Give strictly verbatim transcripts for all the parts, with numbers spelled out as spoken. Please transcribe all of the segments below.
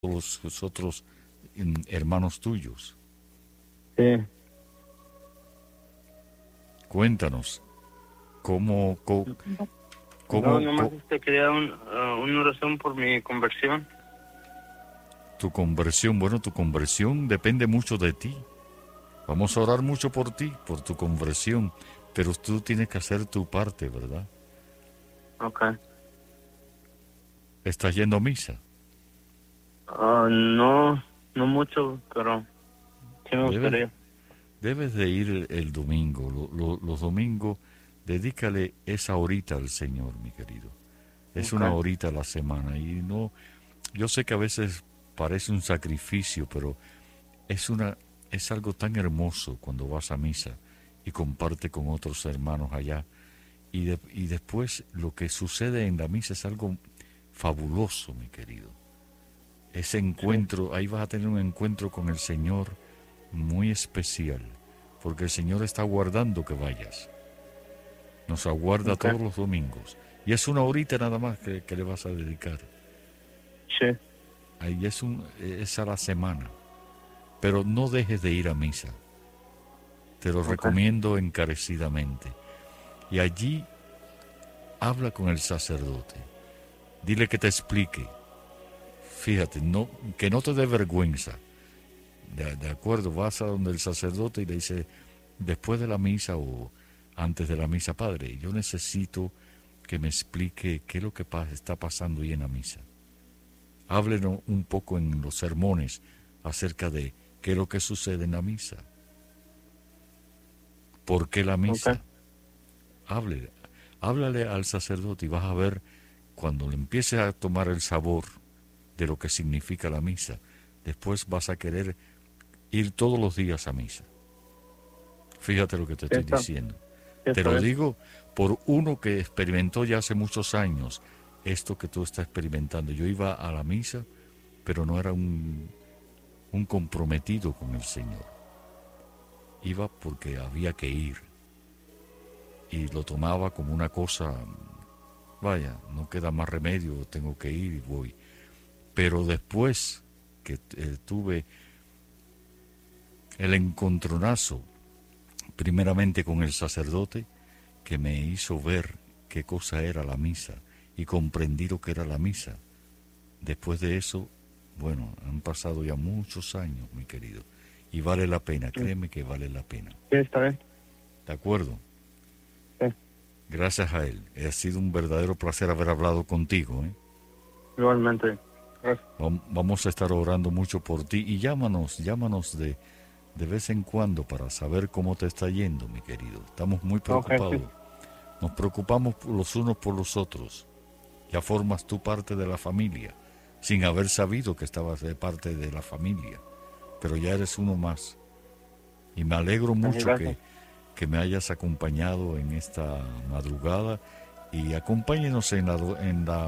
los, los otros mm, hermanos tuyos. Sí. Cuéntanos, ¿cómo, cómo, No, cómo, nomás cómo este, quería un, uh, una oración por mi conversión. tu conversión? Bueno, tu conversión depende mucho de ti. Vamos a orar mucho por ti, por tu conversión, pero tú tienes que hacer tu parte, ¿verdad? Ok. ¿Estás yendo a misa? Uh, no, no mucho, pero sí me Debes, gustaría. debes de ir el, el domingo. Lo- lo- los domingos, dedícale esa horita al Señor, mi querido. Es Ok. una horita a la semana y no, yo sé que a veces parece un sacrificio, pero es una, es algo tan hermoso cuando vas a misa y comparte con otros hermanos allá. Y, de- y después lo que sucede en la misa es algo fabuloso, mi querido. Ese Sí. encuentro, ahí vas a tener un encuentro con el Señor muy especial, porque el Señor está aguardando que vayas. Nos aguarda Ok. todos los domingos. Y es una horita nada más que, que le vas a dedicar. Sí. Ahí es, un, es a la semana. Pero no dejes de ir a misa. Te lo Ok. recomiendo encarecidamente. Y allí habla con el sacerdote. Dile que te explique. Fíjate, no, que no te dé vergüenza. De, de acuerdo, vas a donde el sacerdote y le dice, después de la misa o antes de la misa, padre, yo necesito que me explique qué es lo que pasa, está pasando ahí en la misa. Háblenos un poco en los sermones acerca de qué es lo que sucede en la misa. ¿Por qué la Ok. misa? Háblele, háblale al sacerdote y vas a ver cuando le empieces a tomar el sabor de lo que significa la misa, después vas a querer ir todos los días a misa. Fíjate lo que te Sí, estoy está, sí, diciendo. Te está lo bien. digo por uno que experimentó ya hace muchos años esto que tú estás experimentando. Yo iba a la misa, pero no era un, un comprometido con el Señor. Iba porque había que ir. Y lo tomaba como una cosa, vaya, no queda más remedio, tengo que ir y voy. Pero después que eh, tuve el encontronazo, primeramente con el sacerdote, que me hizo ver qué cosa era la misa y comprendí lo que era la misa. Después de eso, bueno, han pasado ya muchos años, mi querido, y vale la pena, Sí, créeme que vale la pena. sí, está bien. ¿De acuerdo? Sí. Gracias a él. Ha sido un verdadero placer haber hablado contigo, ¿eh? Igualmente. Gracias. Vam- Vamos a estar orando mucho por ti y llámanos, llámanos de, de vez en cuando para saber cómo te está yendo, mi querido. Estamos muy Ok, sí. preocupados. Nos preocupamos los unos por los otros. Ya formas tú parte de la familia, sin haber sabido que estabas de parte de la familia, pero ya eres uno más. Y me alegro mucho Gracias. que, que me hayas acompañado en esta madrugada y acompáñenos en la, en la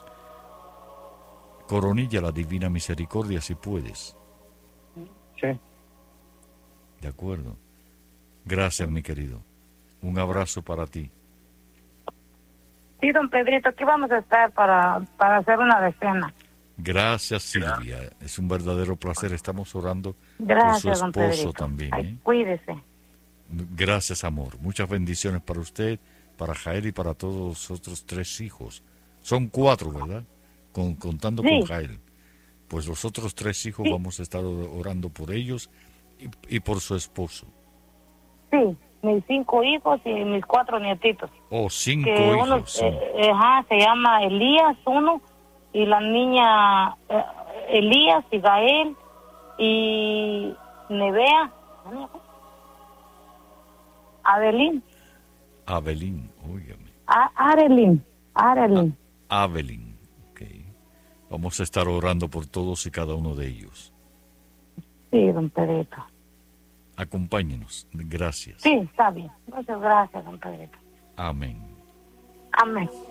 coronilla, la Divina Misericordia, si puedes. Sí. De acuerdo. Gracias, mi querido. Un abrazo para ti. Sí, don Pedrito, aquí vamos a estar para, para hacer una decena. Gracias, Silvia. Es un verdadero placer. Estamos orando por su Gracias, don esposo Pedrito. también, Ay, ¿eh? cuídese. Gracias, amor. Muchas bendiciones para usted, para Jael y para todos los otros tres hijos. Son cuatro, ¿verdad? Con, contando con Sí, Jael. Pues los otros tres hijos sí, vamos a estar orando por ellos y, y por su esposo. sí. Mis cinco hijos y mis cuatro nietitos. Oh, cinco Que uno, hijos eh, son. eh, ajá, se llama Elías, uno, y la niña eh, Elías y Gael y Nevea, Adelín, Abelín, óigame. A- Arelín, Arelín. Abelín, ok. Vamos a estar orando por todos y cada uno de ellos. Sí, don Pedrito. Acompáñenos. Gracias. Sí, está bien. Muchas gracias, don Pedrito. Amén. Amén.